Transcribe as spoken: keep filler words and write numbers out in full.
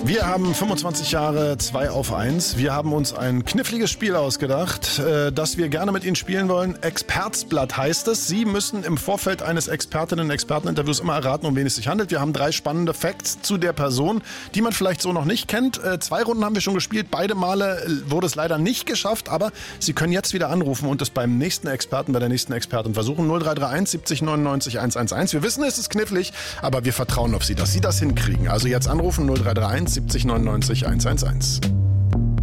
Wir haben fünfundzwanzig Jahre zwei auf eins. Wir haben uns ein kniffliges Spiel ausgedacht, das wir gerne mit Ihnen spielen wollen. Expertsblatt heißt es. Sie müssen im Vorfeld eines Expertinnen-Experteninterviews immer erraten, um wen es sich handelt. Wir haben drei spannende Facts zu der Person, die man vielleicht so noch nicht kennt. Zwei Runden haben wir schon gespielt. Beide Male wurde es leider nicht geschafft, aber Sie können jetzt wieder anrufen und es beim nächsten Experten, bei der nächsten Expertin versuchen. null drei drei eins siebzig neunundneunzig hundertelf. Wir wissen, es ist knifflig, aber wir vertrauen auf Sie, dass Sie das hinkriegen. Also jetzt anrufen null drei drei eins siebzig neunundneunzig hundertelf.